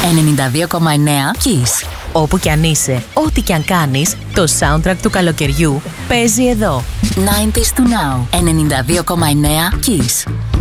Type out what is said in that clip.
92,9 Kiss. Όπου κι αν είσαι, ό,τι κι αν κάνεις, το soundtrack του καλοκαιριού παίζει εδώ. 90s to now. 92,9 Kiss.